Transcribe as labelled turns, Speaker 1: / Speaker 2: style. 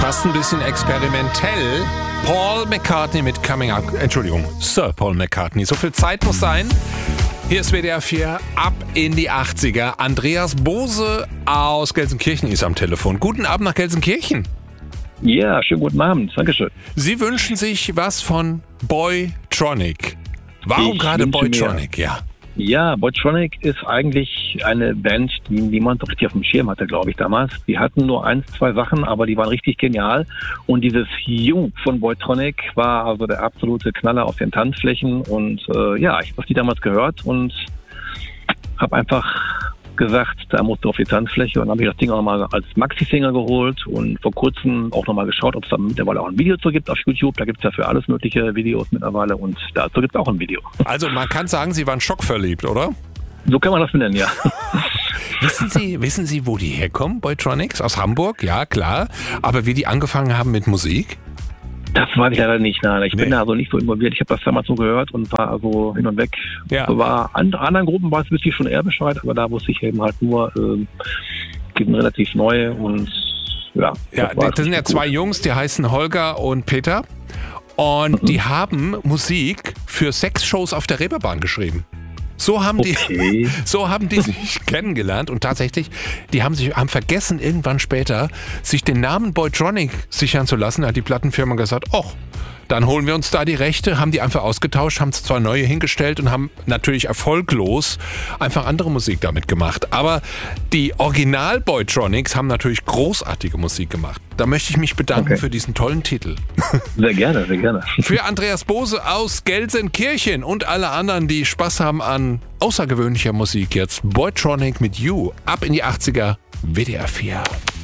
Speaker 1: fast ein bisschen experimentell. Paul McCartney mit Coming Up. Entschuldigung, Sir Paul McCartney. So viel Zeit muss sein. Hier ist WDR 4, ab in die 80er. Andreas Bose aus Gelsenkirchen ist am Telefon. Guten Abend nach Gelsenkirchen.
Speaker 2: Ja, schönen guten Abend. Dankeschön.
Speaker 1: Sie wünschen sich was von Boytronic. Warum gerade Boytronic?
Speaker 2: Ja, Boytronic ist eigentlich eine Band, die niemand so richtig auf dem Schirm hatte, glaube ich, damals. Die hatten nur 1, 2 Sachen, aber die waren richtig genial. Und dieses You von Boytronic war also der absolute Knaller auf den Tanzflächen. Und ich habe die damals gehört und habe einfach gesagt, da musst du auf die Tanzfläche. Und dann habe ich das Ding auch nochmal als Maxi-Single geholt und vor kurzem auch nochmal geschaut, ob es da mittlerweile auch ein Video zu gibt auf YouTube. Da gibt es ja für alles mögliche Videos mittlerweile und dazu gibt es auch ein Video.
Speaker 1: Also man kann sagen, Sie waren schockverliebt, oder?
Speaker 2: So kann man das nennen, ja.
Speaker 1: Wissen Sie, wo die herkommen, Boytronics? Aus Hamburg, ja klar. Aber wie die angefangen haben mit Musik?
Speaker 2: Das weiß ich leider nicht. Nein, ich bin da also nicht so involviert. Ich habe das damals so gehört und war also hin und weg.
Speaker 1: Ja.
Speaker 2: War anderen Gruppen wusste ich schon eher Bescheid, aber da wusste ich eben halt nur, gibt ein relativ neue und ja.
Speaker 1: Das sind ja 2 Jungs, die heißen Holger und Peter. Und die haben Musik für Sexshows auf der Reeperbahn geschrieben. So haben die sich kennengelernt und tatsächlich, die haben vergessen irgendwann später, sich den Namen Boytronic sichern zu lassen. Da hat die Plattenfirma gesagt, dann holen wir uns da die Rechte, haben die einfach ausgetauscht, haben 2 neue hingestellt und haben natürlich erfolglos einfach andere Musik damit gemacht. Aber die Original-Boytronics haben natürlich großartige Musik gemacht. Da möchte ich mich bedanken für diesen tollen Titel.
Speaker 2: Sehr gerne, sehr gerne.
Speaker 1: Für Andreas Bose aus Gelsenkirchen und alle anderen, die Spaß haben an außergewöhnlicher Musik jetzt. Boytronic mit You. Ab in die 80er, WDR 4.